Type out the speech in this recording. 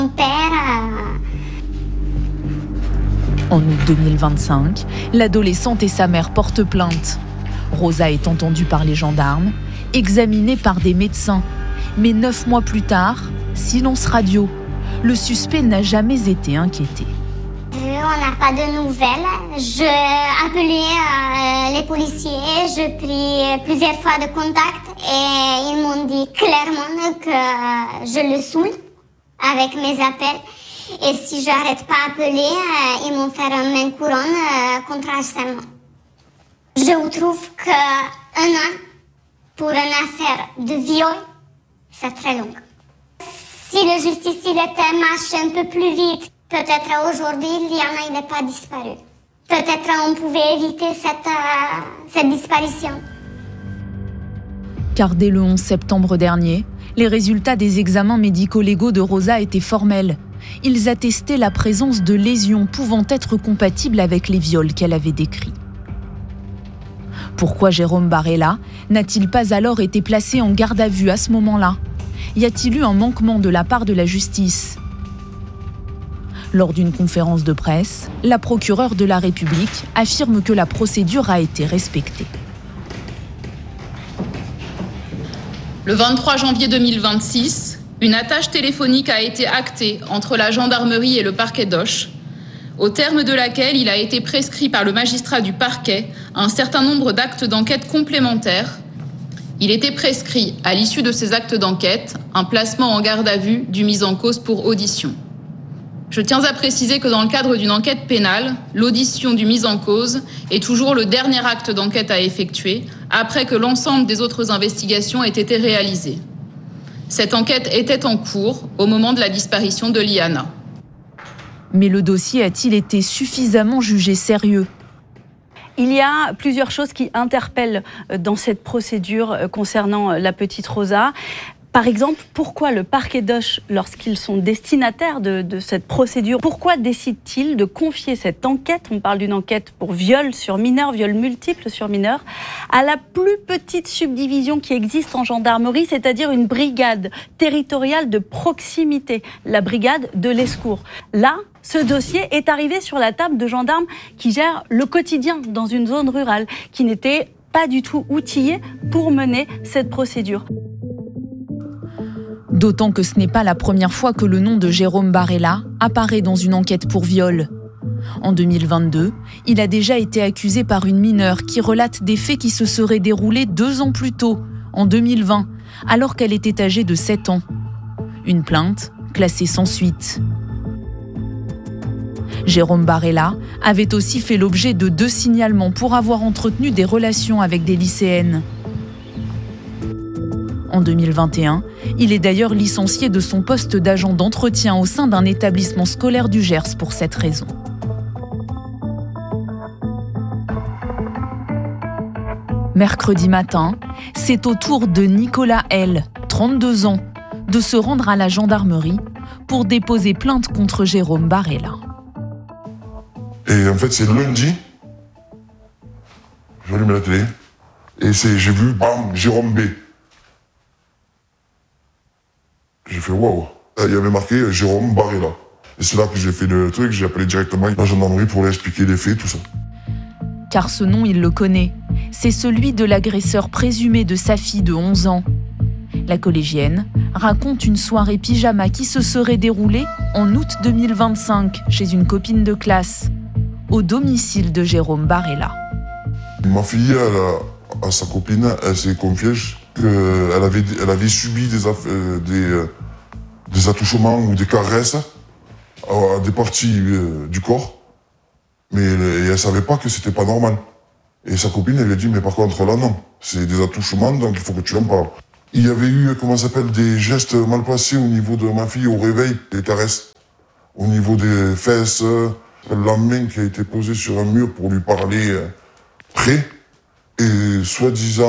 Mon père... En août 2025, l'adolescente et sa mère portent plainte. Rosa est entendue par les gendarmes, examinée par des médecins. Mais 9 mois plus tard, silence radio. Le suspect n'a jamais été inquiété. On n'a pas de nouvelles. J'ai appelé les policiers, j'ai pris plusieurs fois de contact et ils m'ont dit clairement que je le saoule avec mes appels. Et si j'arrête pas d'appeler, ils m'ont fait une main couronne contre harcèlement. Je trouve qu'un an pour une affaire de viol, c'est très long. Si la justice était marché un peu plus vite, peut-être aujourd'hui, Liana n'est pas disparue. Peut-être on pouvait éviter cette disparition. Car dès le 11 septembre dernier, les résultats des examens médico-légaux de Rosa étaient formels. Ils attestaient la présence de lésions pouvant être compatibles avec les viols qu'elle avait décrits. Pourquoi Jérôme Barella n'a-t-il pas alors été placé en garde à vue à ce moment-là ? Y a-t-il eu un manquement de la part de la justice ? Lors d'une conférence de presse, la procureure de la République affirme que la procédure a été respectée. Le 23 janvier 2026, une attache téléphonique a été actée entre la gendarmerie et le parquet d'Auch, au terme de laquelle il a été prescrit par le magistrat du parquet un certain nombre d'actes d'enquête complémentaires. Il était prescrit, à l'issue de ces actes d'enquête, un placement en garde à vue du mis en cause pour audition. Je tiens à préciser que dans le cadre d'une enquête pénale, l'audition du mis en cause est toujours le dernier acte d'enquête à effectuer, après que l'ensemble des autres investigations aient été réalisées. Cette enquête était en cours au moment de la disparition de Liana. Mais le dossier a-t-il été suffisamment jugé sérieux ? Il y a plusieurs choses qui interpellent dans cette procédure concernant la petite Rosa. Par exemple, pourquoi le parquet d'Auch, lorsqu'ils sont destinataires de cette procédure, pourquoi décide-t-il de confier cette enquête, on parle d'une enquête pour viol sur mineur, viol multiple sur mineur, à la plus petite subdivision qui existe en gendarmerie, c'est-à-dire une brigade territoriale de proximité, la brigade de l'Escours. Là, ce dossier est arrivé sur la table de gendarmes qui gèrent le quotidien dans une zone rurale, qui n'étaient pas du tout outillés pour mener cette procédure. D'autant que ce n'est pas la première fois que le nom de Jérôme Barella apparaît dans une enquête pour viol. En 2022, il a déjà été accusé par une mineure qui relate des faits qui se seraient déroulés 2 ans plus tôt, en 2020, alors qu'elle était âgée de 7 ans. Une plainte classée sans suite. Jérôme Barella avait aussi fait l'objet de 2 signalements pour avoir entretenu des relations avec des lycéennes. En 2021, il est d'ailleurs licencié de son poste d'agent d'entretien au sein d'un établissement scolaire du Gers pour cette raison. Mercredi matin, c'est au tour de Nicolas L., 32 ans, de se rendre à la gendarmerie pour déposer plainte contre Jérôme Barella. Et en fait, c'est lundi, j'allume la télé, et j'ai vu, bam, Jérôme B. J'ai fait waouh. Il y avait marqué Jérôme Barella. Et c'est là que j'ai fait le truc, j'ai appelé directement la gendarmerie pour lui expliquer les faits, tout ça. Car ce nom, il le connaît. C'est celui de l'agresseur présumé de sa fille de 11 ans. La collégienne raconte une soirée pyjama qui se serait déroulée en août 2025 chez une copine de classe, au domicile de Jérôme Barella. Ma fille, à sa copine, elle s'est confiée qu'elle avait subi des attouchements ou des caresses à des parties du corps, mais elle ne savait pas que c'était pas normal. Et sa copine, elle lui a dit, mais par contre là non, c'est des attouchements, donc il faut que tu en parles. Il y avait eu, des gestes mal passés au niveau de ma fille au réveil, des caresses, au niveau des fesses, la main qui a été posée sur un mur pour lui parler près, et soi-disant,